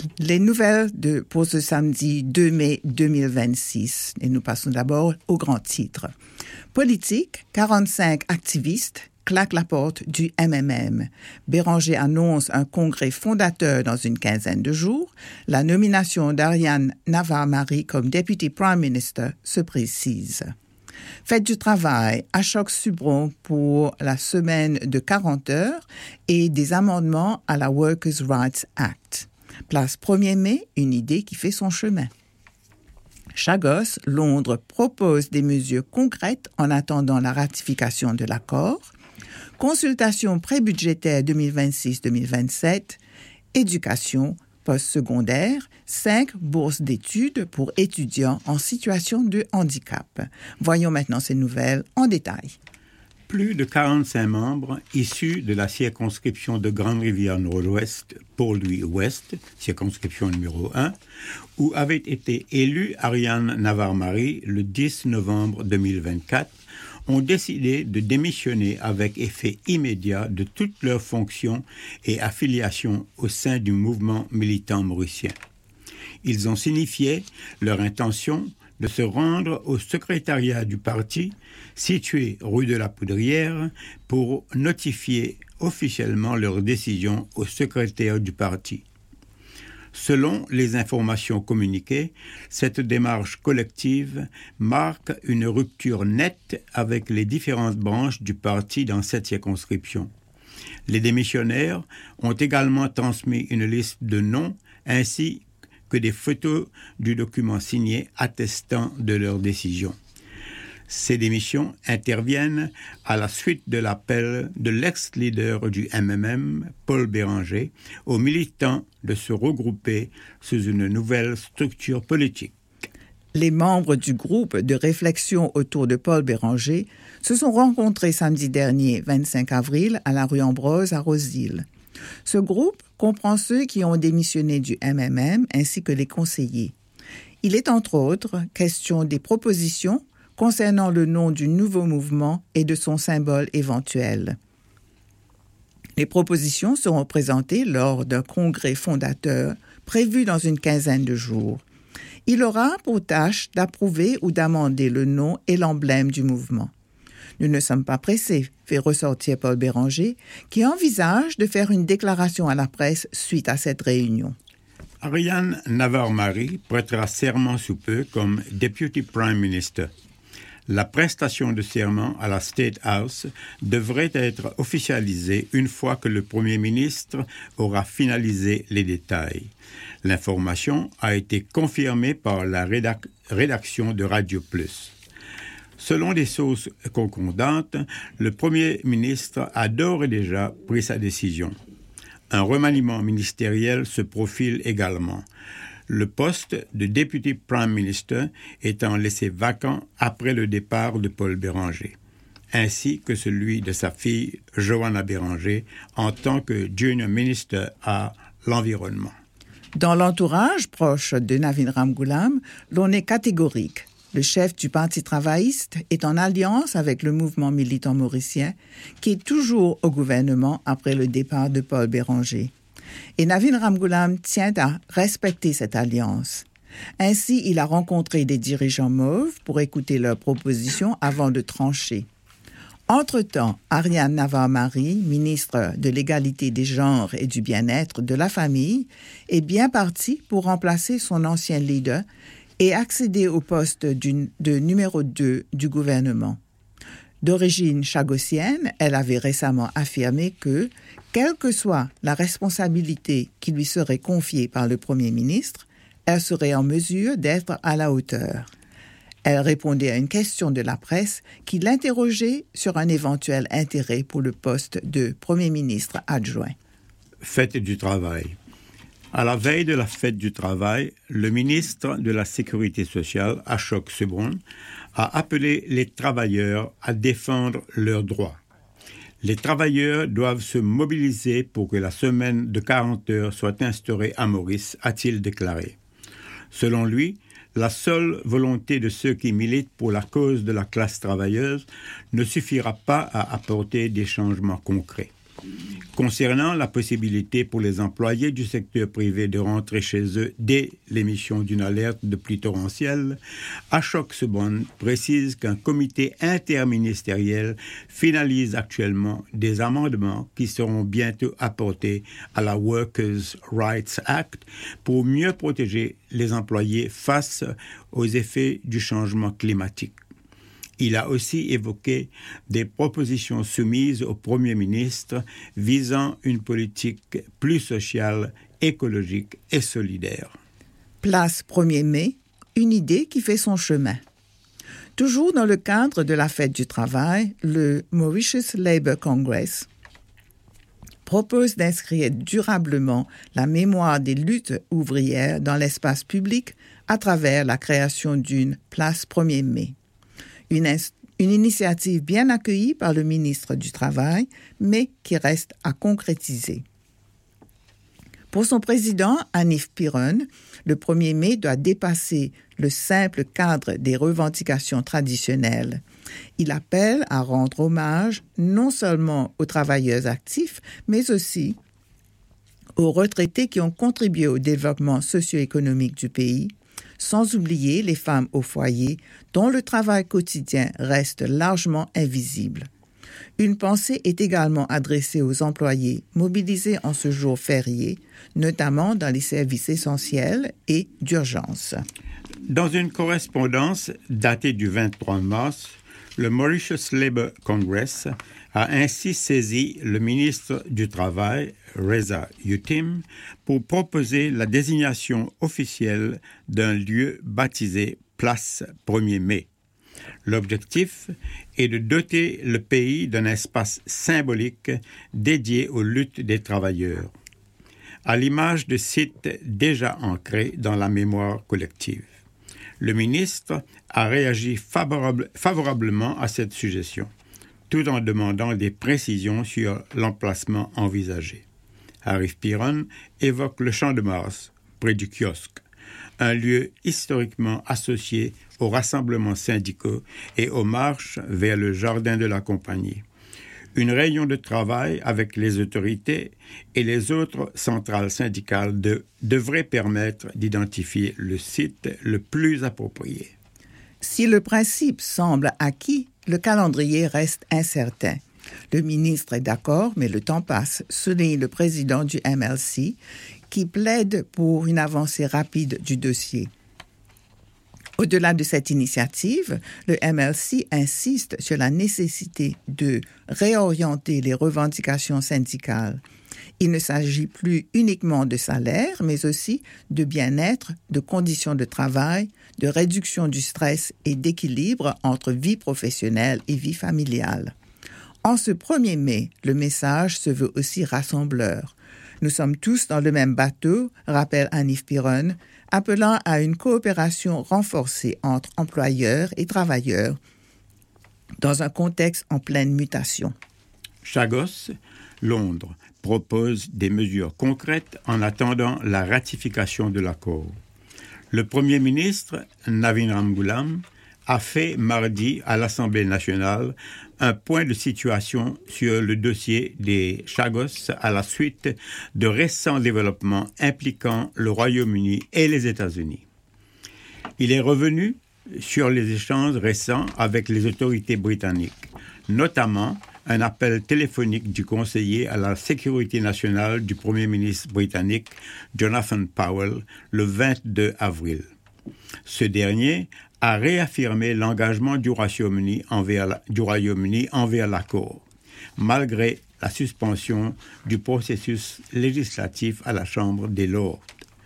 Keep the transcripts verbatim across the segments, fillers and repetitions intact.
Les nouvelles de, pour ce samedi deux mai deux mille vingt-six. Et nous passons d'abord au grand titre. Politique, quarante-cinq activistes claquent la porte du M M M. Béranger annonce un congrès fondateur dans une quinzaine de jours. La nomination d'Ariane Navarre-Marie comme Deputy Prime Minister se précise. Fête du travail, Ashok Subron pour la semaine de quarante heures et des amendements à la Workers' Rights Act. Place premier mai, une idée qui fait son chemin. Chagos, Londres propose des mesures concrètes en attendant la ratification de l'accord. Consultation prébudgétaire deux mille vingt-six deux mille vingt-sept. Éducation postsecondaire, cinq bourses d'études pour étudiants en situation de handicap. Voyons maintenant ces nouvelles en détail. Plus de quarante-cinq membres issus de la circonscription de Grande-Rivière-Nord-Ouest, Port-Louis-Ouest, circonscription numéro un, où avait été élue Ariane Navarre-Marie le dix novembre deux mille vingt-quatre, ont décidé de démissionner avec effet immédiat de toutes leurs fonctions et affiliations au sein du mouvement militant mauricien. Ils ont signifié leur intention de se rendre au secrétariat du parti, situé rue de la Poudrière, pour notifier officiellement leur décision au secrétaire du parti. Selon les informations communiquées, cette démarche collective marque une rupture nette avec les différentes branches du parti dans cette circonscription. Les démissionnaires ont également transmis une liste de noms ainsi que des photos du document signé attestant de leur décision. Ces démissions interviennent à la suite de l'appel de l'ex-leader du M M M, Paul Béranger, aux militants de se regrouper sous une nouvelle structure politique. Les membres du groupe de réflexion autour de Paul Béranger se sont rencontrés samedi dernier, vingt-cinq avril, à la rue Ambrose à Rosehill. Ce groupe comprend ceux qui ont démissionné du M M M ainsi que les conseillers. Il est entre autres question des propositions concernant le nom du nouveau mouvement et de son symbole éventuel. Les propositions seront présentées lors d'un congrès fondateur prévu dans une quinzaine de jours. Il aura pour tâche d'approuver ou d'amender le nom et l'emblème du mouvement. Nous ne sommes pas pressés, fait ressortir Paul Béranger, qui envisage de faire une déclaration à la presse suite à cette réunion. Ariane Navarre-Marie prêtera serment sous peu comme Deputy Prime Minister. La prestation de serment à la State House devrait être officialisée une fois que le Premier ministre aura finalisé les détails. L'information a été confirmée par la rédac- rédaction de Radio Plus. Selon des sources concordantes, le Premier ministre a d'ores et déjà pris sa décision. Un remaniement ministériel se profile également. Le poste de Deputy Prime Minister étant laissé vacant après le départ de Paul Béranger, ainsi que celui de sa fille Johanna Béranger en tant que Junior Minister à l'Environnement. Dans l'entourage proche de Navin Ramgoolam, l'on est catégorique. Le chef du Parti travailliste est en alliance avec le mouvement militant mauricien qui est toujours au gouvernement après le départ de Paul Béranger. Et Navin Ramgoolam tient à respecter cette alliance. Ainsi, il a rencontré des dirigeants mauves pour écouter leurs propositions avant de trancher. Entre-temps, Ariane Navarre-Marie, ministre de l'égalité des genres et du bien-être de la famille, est bien partie pour remplacer son ancien leader et accéder au poste du, de numéro deux du gouvernement. D'origine chagossienne, elle avait récemment affirmé que, quelle que soit la responsabilité qui lui serait confiée par le Premier ministre, elle serait en mesure d'être à la hauteur. Elle répondait à une question de la presse qui l'interrogeait sur un éventuel intérêt pour le poste de Premier ministre adjoint. Fête du travail. À la veille de la fête du travail, le ministre de la Sécurité sociale, Ashok Subron, a appelé les travailleurs à défendre leurs droits. Les travailleurs doivent se mobiliser pour que la semaine de quarante heures soit instaurée à Maurice, a-t-il déclaré. Selon lui, la seule volonté de ceux qui militent pour la cause de la classe travailleuse ne suffira pas à apporter des changements concrets. Concernant la possibilité pour les employés du secteur privé de rentrer chez eux dès l'émission d'une alerte de pluie torrentielle, Ashok Subban précise qu'un comité interministériel finalise actuellement des amendements qui seront bientôt apportés à la Workers' Rights Act pour mieux protéger les employés face aux effets du changement climatique. Il a aussi évoqué des propositions soumises au Premier ministre visant une politique plus sociale, écologique et solidaire. Place premier mai, une idée qui fait son chemin. Toujours dans le cadre de la fête du travail, le Mauritius Labour Congress propose d'inscrire durablement la mémoire des luttes ouvrières dans l'espace public à travers la création d'une place premier mai. Une, inst- une initiative bien accueillie par le ministre du Travail, mais qui reste à concrétiser. Pour son président, Hanif Piron, le premier mai doit dépasser le simple cadre des revendications traditionnelles. Il appelle à rendre hommage non seulement aux travailleurs actifs, mais aussi aux retraités qui ont contribué au développement socio-économique du pays, sans oublier les femmes au foyer dont le travail quotidien reste largement invisible. Une pensée est également adressée aux employés mobilisés en ce jour férié, notamment dans les services essentiels et d'urgence. Dans une correspondance datée du vingt-trois mars, le Mauritius Labour Congress a ainsi saisi le ministre du Travail, Reza Utim, pour proposer la désignation officielle d'un lieu baptisé Place premier mai. L'objectif est de doter le pays d'un espace symbolique dédié aux luttes des travailleurs, à l'image de sites déjà ancrés dans la mémoire collective. Le ministre a réagi favorable, favorablement à cette suggestion, tout en demandant des précisions sur l'emplacement envisagé. Hanif Piron évoque le Champ de Mars, près du kiosque, un lieu historiquement associé aux rassemblements syndicaux et aux marches vers le jardin de la compagnie. Une réunion de travail avec les autorités et les autres centrales syndicales de, devrait permettre d'identifier le site le plus approprié. Si le principe semble acquis, le calendrier reste incertain. Le ministre est d'accord, mais le temps passe, souligne le président du M L C, qui plaide pour une avancée rapide du dossier. Au-delà de cette initiative, le M L C insiste sur la nécessité de réorienter les revendications syndicales. Il ne s'agit plus uniquement de salaire, mais aussi de bien-être, de conditions de travail, de réduction du stress et d'équilibre entre vie professionnelle et vie familiale. En ce premier mai, le message se veut aussi rassembleur. Nous sommes tous dans le même bateau, rappelle Hanif Piron, appelant à une coopération renforcée entre employeurs et travailleurs dans un contexte en pleine mutation. Chagos, Londres, propose des mesures concrètes en attendant la ratification de l'accord. Le Premier ministre, Navin Ramgoolam, a fait mardi à l'Assemblée nationale un point de situation sur le dossier des Chagos à la suite de récents développements impliquant le Royaume-Uni et les États-Unis. Il est revenu sur les échanges récents avec les autorités britanniques, notamment un appel téléphonique du conseiller à la sécurité nationale du Premier ministre britannique Jonathan Powell le vingt-deux avril. Ce dernier a réaffirmé l'engagement du Royaume-Uni envers, la, du Royaume-Uni envers l'accord, malgré la suspension du processus législatif à la Chambre des Lords.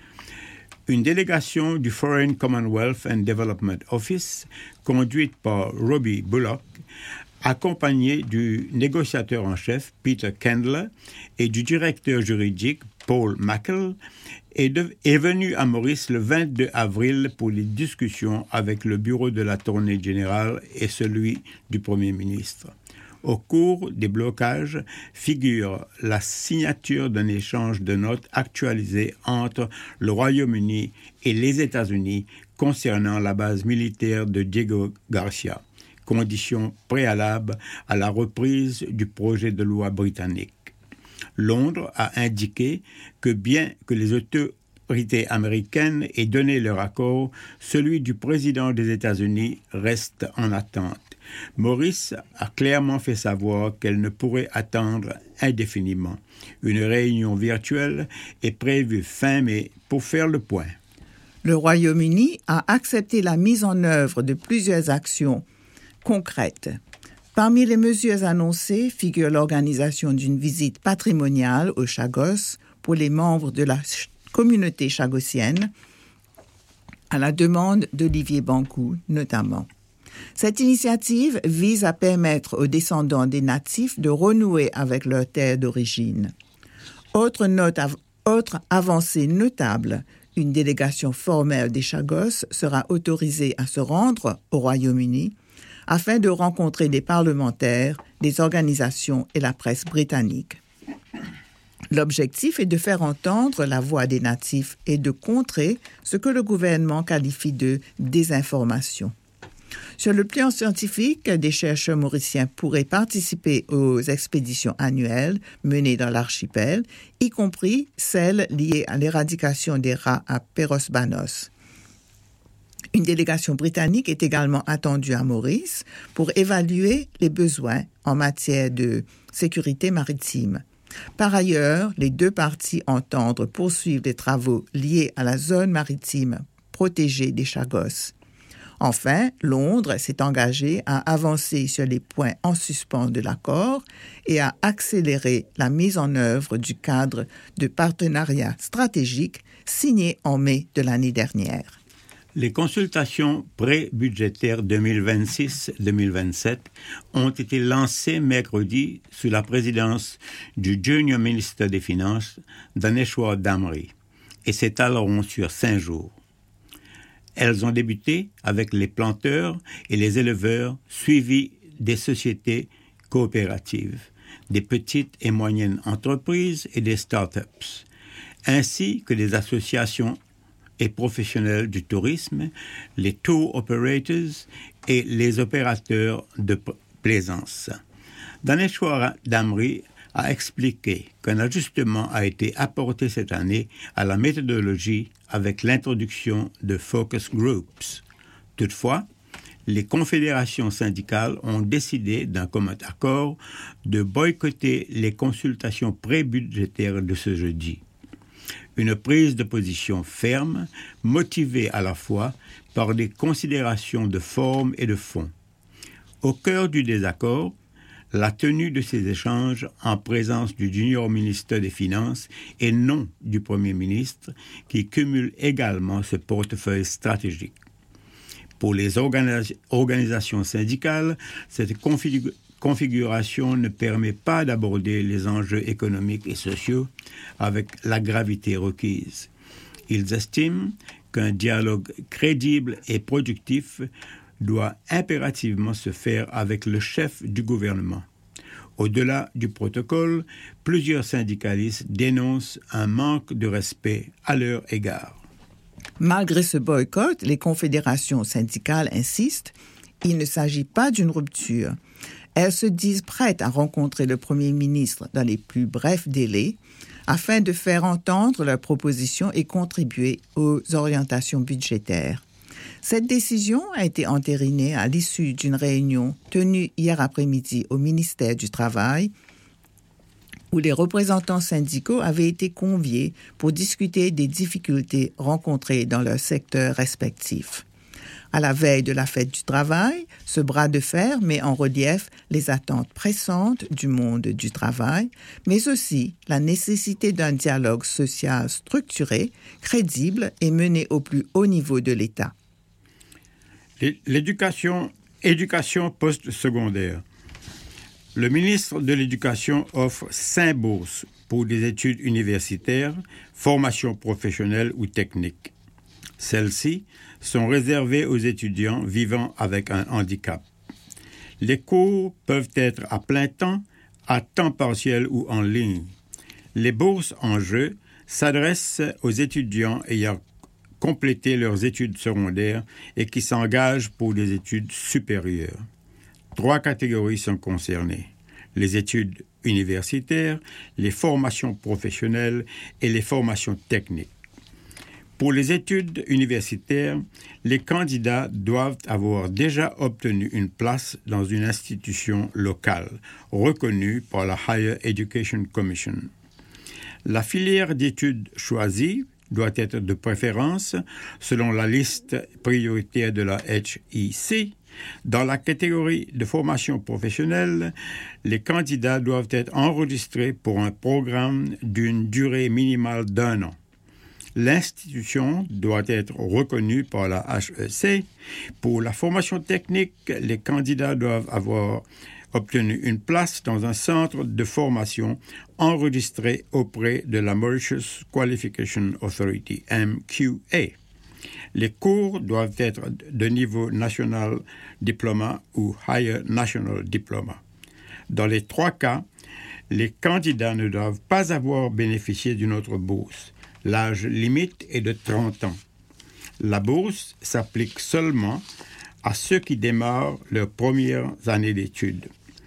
Une délégation du Foreign Commonwealth and Development Office, conduite par Robbie Bullock, accompagnée du négociateur en chef Peter Kendler et du directeur juridique Paul Mackle, est, de, est venue à Maurice le vingt-deux avril pour les discussions avec le bureau de l'Attorney General et celui du Premier ministre. Au cours des blocages figure la signature d'un échange de notes actualisé entre le Royaume-Uni et les États-Unis concernant la base militaire de Diego Garcia, condition préalable à la reprise du projet de loi britannique. Londres a indiqué que bien que les autorités américaines aient donné leur accord, celui du président des États-Unis reste en attente. Maurice a clairement fait savoir qu'elle ne pourrait attendre indéfiniment. Une réunion virtuelle est prévue fin mai pour faire le point. Le Royaume-Uni a accepté la mise en œuvre de plusieurs actions concrètes. Parmi les mesures annoncées figure l'organisation d'une visite patrimoniale au Chagos pour les membres de la communauté chagossienne, à la demande d'Olivier Bancoult notamment. Cette initiative vise à permettre aux descendants des natifs de renouer avec leur terre d'origine. Autre, note av- autre avancée notable, une délégation formelle des Chagos sera autorisée à se rendre au Royaume-Uni afin de rencontrer des parlementaires, des organisations et la presse britannique. L'objectif est de faire entendre la voix des natifs et de contrer ce que le gouvernement qualifie de désinformation. Sur le plan scientifique, des chercheurs mauriciens pourraient participer aux expéditions annuelles menées dans l'archipel, y compris celles liées à l'éradication des rats à Perros-Banos. Une délégation britannique est également attendue à Maurice pour évaluer les besoins en matière de sécurité maritime. Par ailleurs, les deux parties entendent poursuivre les travaux liés à la zone maritime protégée des Chagos. Enfin, Londres s'est engagé à avancer sur les points en suspens de l'accord et à accélérer la mise en œuvre du cadre de partenariat stratégique signé en mai de l'année dernière. Les consultations pré-budgétaires deux mille vingt-six deux mille vingt-sept ont été lancées mercredi sous la présidence du Junior ministre des Finances, Daneshwar Damri, et s'étaleront sur cinq jours. Elles ont débuté avec les planteurs et les éleveurs, suivis des sociétés coopératives, des petites et moyennes entreprises et des start-ups, ainsi que des associations et professionnels du tourisme, les tour operators et les opérateurs de plaisance. Daneshwar Damri a expliqué qu'un ajustement a été apporté cette année à la méthodologie avec l'introduction de focus groups. Toutefois, les confédérations syndicales ont décidé d'un commun accord de boycotter les consultations pré-budgétaires de ce jeudi. Une prise de position ferme, motivée à la fois par des considérations de forme et de fond. Au cœur du désaccord, la tenue de ces échanges en présence du junior ministre des Finances et non du Premier ministre, qui cumule également ce portefeuille stratégique. Pour les organi- organisations syndicales, cette config- configuration ne permet pas d'aborder les enjeux économiques et sociaux avec la gravité requise. Ils estiment qu'un dialogue crédible et productif doit impérativement se faire avec le chef du gouvernement. Au-delà du protocole, plusieurs syndicalistes dénoncent un manque de respect à leur égard. Malgré ce boycott, les confédérations syndicales insistent, il ne s'agit pas d'une rupture. Elles se disent prêtes à rencontrer le Premier ministre dans les plus brefs délais afin de faire entendre leurs propositions et contribuer aux orientations budgétaires. Cette décision a été entérinée à l'issue d'une réunion tenue hier après-midi au ministère du Travail, où les représentants syndicaux avaient été conviés pour discuter des difficultés rencontrées dans leurs secteurs respectifs. À la veille de la fête du travail, ce bras de fer met en relief les attentes pressantes du monde du travail, mais aussi la nécessité d'un dialogue social structuré, crédible et mené au plus haut niveau de l'État. L'éducation, éducation post-secondaire. Le ministre de l'Éducation offre cinq bourses pour des études universitaires, formation professionnelle ou technique. Celles-ci sont réservées aux étudiants vivant avec un handicap. Les cours peuvent être à plein temps, à temps partiel ou en ligne. Les bourses en jeu s'adressent aux étudiants ayant complété leurs études secondaires et qui s'engagent pour des études supérieures. Trois catégories sont concernées. les études universitaires, les formations professionnelles et les formations techniques. Pour les études universitaires, les candidats doivent avoir déjà obtenu une place dans une institution locale reconnue par la Higher Education Commission. La filière d'études choisie doit être de préférence selon la liste prioritaire de la H E C. Dans la catégorie de formation professionnelle, les candidats doivent être enregistrés pour un programme d'une durée minimale d'un an. L'institution doit être reconnue par la H E C. Pour la formation technique, les candidats doivent avoir obtenu une place dans un centre de formation enregistré auprès de la Mauritius Qualification Authority, M Q A. Les cours doivent être de niveau National Diploma ou Higher National Diploma. Dans les trois cas, les candidats ne doivent pas avoir bénéficié d'une autre bourse. L'âge limite est de trente ans. La bourse s'applique seulement à ceux qui démarrent leurs premières années d'études.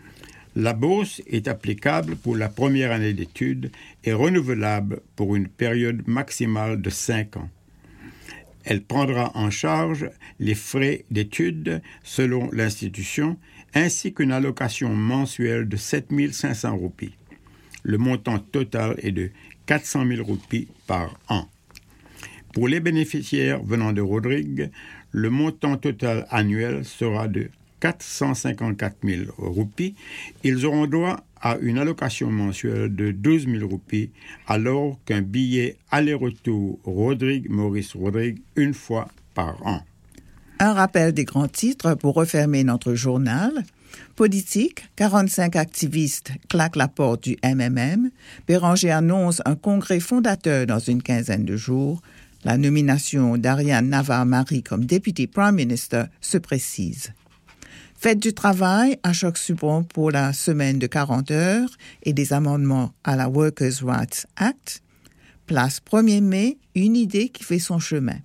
La bourse est applicable pour la première année d'études et renouvelable pour une période maximale de cinq ans. Elle prendra en charge les frais d'études selon l'institution ainsi qu'une allocation mensuelle de sept mille cinq cents roupies. Le montant total est de quatre cent mille roupies par an. Pour les bénéficiaires venant de Rodrigue, le montant total annuel sera de quatre cent cinquante-quatre mille roupies. Ils auront droit à une allocation mensuelle de douze mille roupies, alors qu'un billet aller-retour Rodrigue-Maurice-Rodrigue une fois par an. Un rappel des grands titres pour refermer notre journal. Politique, quarante-cinq activistes claquent la porte du M M M. Béranger annonce un congrès fondateur dans une quinzaine de jours. La nomination d'Ariane Navarre-Marie comme Deputy Prime Minister se précise. Fête du travail à Choc-Supron pour la semaine de quarante heures et des amendements à la Workers' Rights Act. Place premier mai, une idée qui fait son chemin.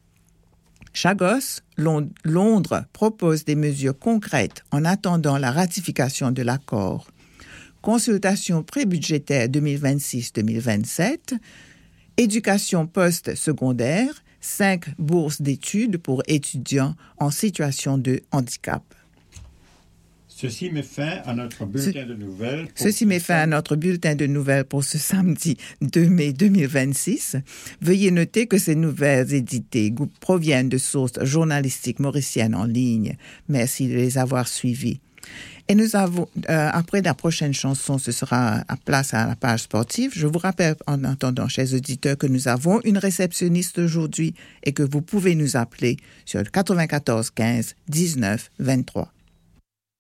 Chagos, Londres propose des mesures concrètes en attendant la ratification de l'accord. Consultation prébudgétaire deux mille vingt-six deux mille vingt-sept. Éducation post-secondaire, cinq bourses d'études pour étudiants en situation de handicap. Ceci met fin à notre bulletin de nouvelles. Ceci met fin à notre bulletin de nouvelles pour ce samedi deux mai deux mille vingt-six. Veuillez noter que ces nouvelles éditées proviennent de sources journalistiques mauriciennes en ligne. Merci de les avoir suivies. Et nous avons, euh, après la prochaine chanson, ce sera à place à la page sportive. Je vous rappelle, en attendant, chers auditeurs, que nous avons une réceptionniste aujourd'hui et que vous pouvez nous appeler sur le quatre-vingt-quatorze quinze dix-neuf vingt-trois.